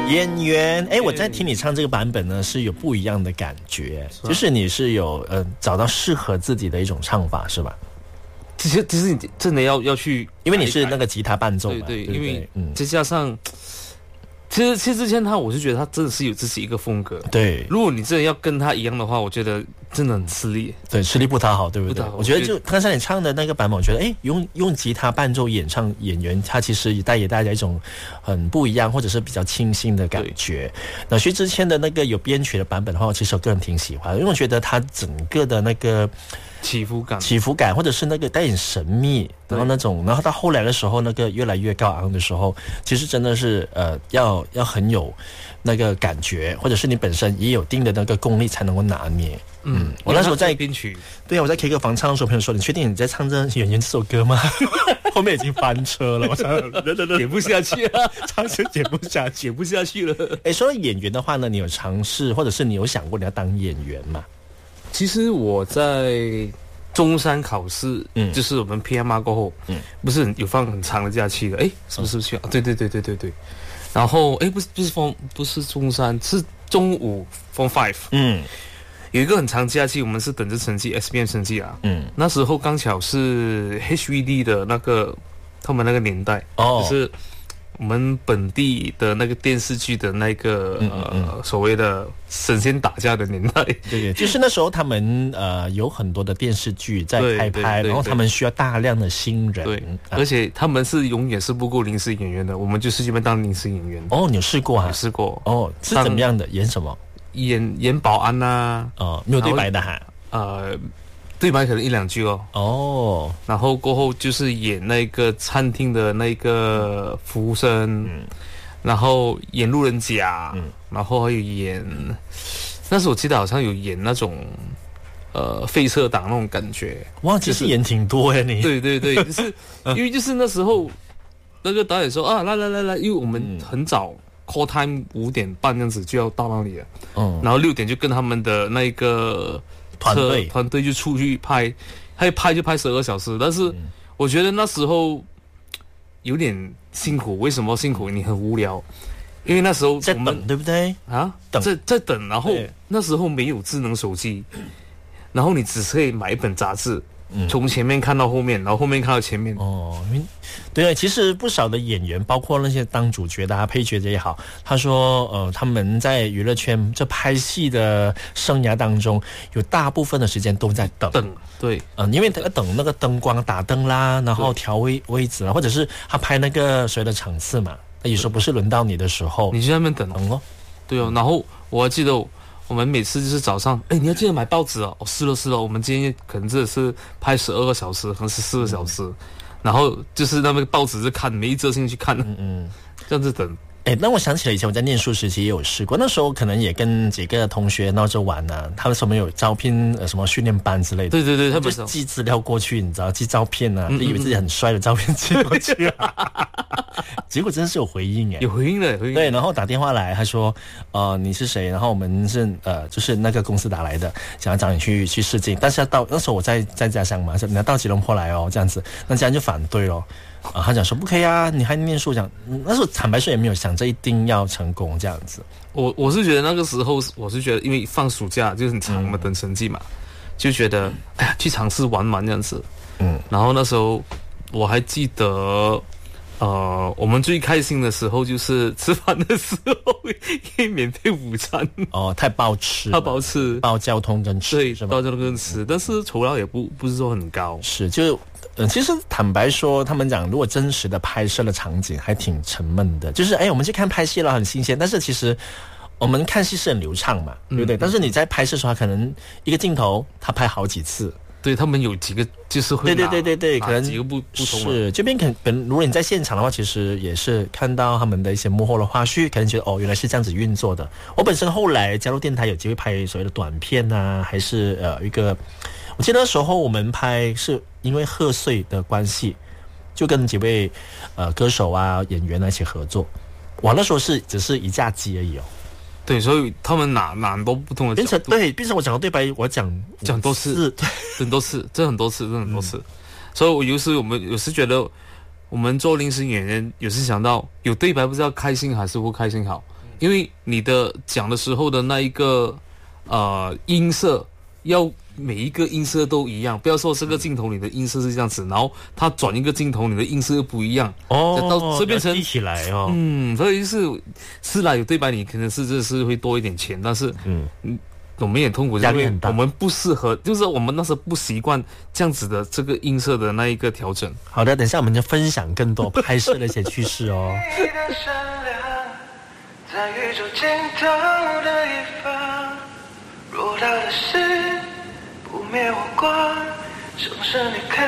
演员，我在听你唱这个版本呢，是有不一样的感觉，就是你是有找到适合自己的一种唱法，是吧？ 其实你真的要去， 因为你是那个吉他伴奏嘛， 对， 对因为再加上，其实之前我是觉得他真的是有自己一个风格。 对， 如果你真的要跟他一样的话，我觉得真的很吃力。 对，吃力不讨好，对不对？我觉得就刚才你唱的那个版本，我觉得用吉他伴奏演唱演员，他其实也带给大家一种很不一样，或者是比较清新的感觉。那薛之谦的那个有编曲的版本的话，其实我个人挺喜欢，因为我觉得他整个的那个起伏感， 或者是那个带点神秘，然后那种，然后到后来的时候，那个越来越高昂的时候，其实真的是要很有那个感觉，或者是你本身也有一定的那个功力才能够拿捏。我那时候在编曲， 对啊，我在 K 歌房唱的时候，朋友说：“你确定你在唱这演员这首歌吗？”后面已经翻车了，我想剪不下去了， 唱是剪不下去了。 说到演员的话呢，你有尝试，或者是你有想过你要当演员吗？ 其实我在中山考试，就是我们 PMR 过后，不是有放很长的假期的，是不是去？对。然后不是中山，是中午 Form 5，有一个很长假期，我们是等着成绩 SBM 成绩啊，那时候刚巧是 HVD 的那个他们那个年代，就是我们本地的那个电视剧的那个所谓的神仙打架的年代， 对，就是那时候他们有很多的电视剧在开拍，然后他们需要大量的新人， 对，而且他们是永远是不够临时演员的，我们就是这边当临时演员。 你有试过啊？ 有试过。 是怎么样的？演什么？ 演保安啊， 没有对白的哈。 对白可能一两句然后过后就是演那个餐厅的那个服务生，然后演路人甲，然后还有演，那时候我记得好像有演那种废车党那种感觉。 哇，其实演挺多呀你。 对，就是因为就是那时候那个导演说啊，来，因为我们很早 call time 5点半这样子就要到那里了，然后6点就跟他们的那个团队就出去拍，他拍就拍12小时，但是我觉得那时候有点辛苦。为什么辛苦？你很无聊，因为那时候在等，对不对啊？ 在等，然后那时候没有智能手机，然后你只是可以买一本杂志，从前面看到后面，然后后面看到前面。 对，其实不少的演员，包括那些当主角的配角的也好，他说他们在娱乐圈这拍戏的生涯当中，有大部分的时间都在等。 对， 因为他要等那个灯光打灯啦，然后调位置啦，或者是他拍那个谁的场次嘛，有时候不是轮到你的时候， 你就在那边等哦。对哦，然后我还记得我们每次就是早上，你要记得买报纸哦。是了，我们今天可能真的是拍12个小时，可能14个小时，然后就是那个报纸是看，每一则进去看，这样子等。 那我想起了以前我在念书时期也有试过，那时候可能也跟几个同学闹着玩啊，他们什么有招聘什么训练班之类的， 对， 他们就寄资料过去，你知道，寄照片啊，以为自己很帅的照片寄过去结果真的是有回应有回应的。 对，然后打电话来，他说你是谁？然后我们是就是那个公司打来的，想要找你去试镜，但是要到那时候我在家乡嘛，说你要到吉隆坡来这样子，那家人就反对咯。他讲说不可以啊，你还念书，讲那时候坦白说也没有想着一定要成功这样子。 我是觉得那个时候，我是觉得因为放暑假就是很长，我们等成绩嘛，就觉得去尝试玩这样子。然后那时候我还记得，我们最开心的时候就是吃饭的时候可以免费午餐。 太包吃，包交通跟吃， 对，包交通跟吃，但是酬劳也不是说很高， 就。其实坦白说，他们讲如果真实的拍摄的场景还挺沉闷的，就是我们去看拍戏了很新鲜，但是其实我们看戏是很流畅嘛，对不对？但是你在拍摄的时候，可能一个镜头他拍好几次， 对，他们有几个就是会对，可能几个不同是这边如果你在现场的话，其实也是看到他们的一些幕后的花絮，可能觉得原来是这样子运作的。我本身后来加入电台，有机会拍所谓的短片啊，还是一个。我记得那时候我们拍是因为贺岁的关系，就跟几位歌手啊演员一起合作。我那时候只是一架机而已对，所以他们哪都不同的角度， 变成我讲的对白，我讲多次，很多次，真的很多次。所以我有时觉得，我们做临时演员，有时想到有对白不知道开心还是不开心好。 因为你的讲的时候的那一个音色要每一个音色都一样，不要说这个镜头你的音色是这样子，然后它转一个镜头你的音色又不一样哦， 这变成记起来哦。 所以是啦，有对白你可能是会多一点钱，但是我们也痛苦，因为我们不适合，就是我们那时候不习惯这样子的这个音色的那一个调整。 好的，等一下我们就分享更多拍摄的一些趣事哦。 在宇宙尽头的一方，若到的是不灭我光，总是你看